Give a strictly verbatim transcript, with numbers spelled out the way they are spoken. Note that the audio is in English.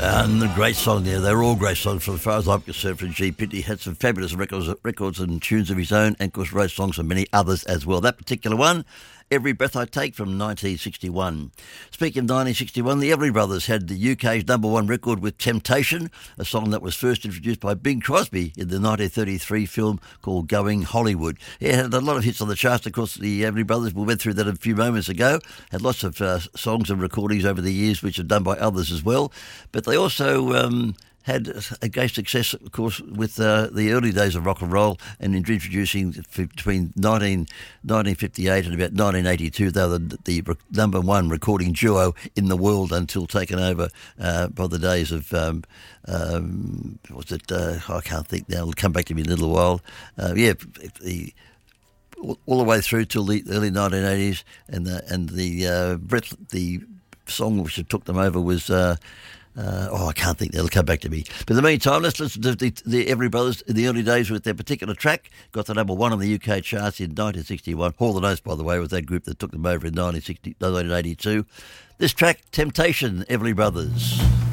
And a great song there. They're all great songs. As far as I'm concerned, from G. Pitney, had some fabulous records, records and tunes of his own, and of course wrote songs for many others as well. That particular one, Every Breath I Take, from nineteen sixty-one. Speaking of nineteen sixty-one, the Everly Brothers had the U K's number one record with Temptation, a song that was first introduced by Bing Crosby in the nineteen thirty-three film called Going Hollywood. It had a lot of hits on the charts. Of course, the Everly Brothers, we went through that a few moments ago, had lots of uh, songs and recordings over the years which are done by others as well. But they also um, had a great success, of course, with uh, the early days of rock and roll, and in introducing between nineteen, nineteen fifty-eight and about nineteen eighty-two, they were the, the number one recording duo in the world until taken over uh, by the days of, um, um, what was it, uh, I can't think now, it'll come back to me in a little while. Uh, yeah, the... all the way through till the early nineteen eighties, and the and the uh, breath, the song which took them over was uh, uh, oh I can't think. They'll come back to me. But in the meantime, let's listen to the, the Everly Brothers in the early days with their particular track. Got the number one on the U K charts in nineteen sixty-one. Hall and Oates, by the way, was that group that took them over in nineteen eighty-two. This track, Temptation, Everly Brothers.